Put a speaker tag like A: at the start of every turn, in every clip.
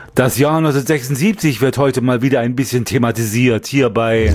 A: Das Jahr 1976 wird heute mal wieder ein bisschen thematisiert hier bei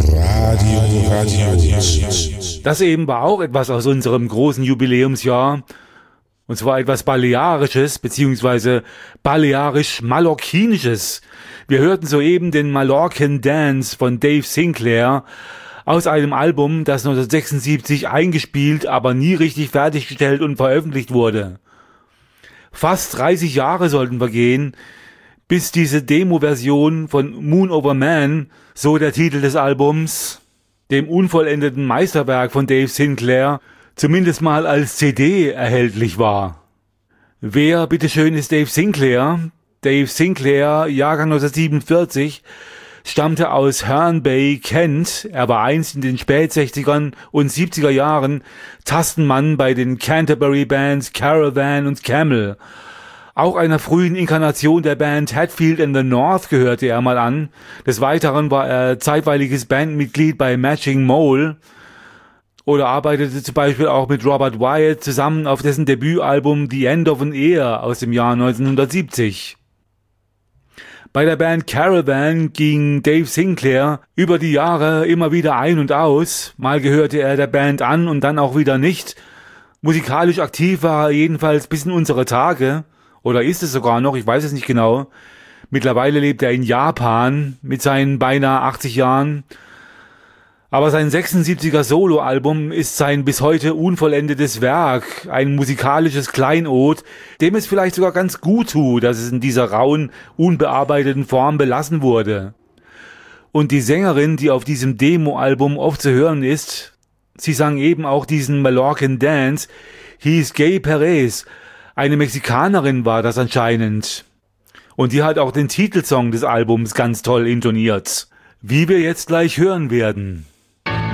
A: Radio. Das eben war auch etwas aus unserem großen Jubiläumsjahr. Und zwar etwas Balearisches bzw. Balearisch-Mallorquinisches. Wir hörten soeben den Mallorcan Dance von Dave Sinclair aus einem Album, das 1976 eingespielt, aber nie richtig fertiggestellt und veröffentlicht wurde. Fast 30 Jahre sollten vergehen, bis diese Demo-Version von Moon Over Man, so der Titel des Albums, dem unvollendeten Meisterwerk von Dave Sinclair, zumindest mal als CD erhältlich war. Wer, bitteschön, ist Dave Sinclair? Dave Sinclair, Jahrgang 1947, stammte aus Herne Bay, Kent. Er war einst in den Spät-60ern und 70er Jahren Tastenmann bei den Canterbury-Bands Caravan und Camel. Auch einer frühen Inkarnation der Band Hatfield and the North gehörte er mal an. Des Weiteren war er zeitweiliges Bandmitglied bei Matching Mole oder arbeitete zum Beispiel auch mit Robert Wyatt zusammen auf dessen Debütalbum The End of an Era aus dem Jahr 1970. Bei der Band Caravan ging Dave Sinclair über die Jahre immer wieder ein und aus. Mal gehörte er der Band an und dann auch wieder nicht. Musikalisch aktiv war er jedenfalls bis in unsere Tage. Oder ist es sogar noch, ich weiß es nicht genau. Mittlerweile lebt er in Japan mit seinen beinahe 80 Jahren. Aber sein 76er Soloalbum ist sein bis heute unvollendetes Werk, ein musikalisches Kleinod, dem es vielleicht sogar ganz gut tut, dass es in dieser rauen, unbearbeiteten Form belassen wurde. Und die Sängerin, die auf diesem Demo-Album oft zu hören ist, sie sang eben auch diesen Mallorcan Dance, hieß Gay Perez. Eine Mexikanerin war das anscheinend. Und die hat auch den Titelsong des Albums ganz toll intoniert, wie wir jetzt gleich hören werden.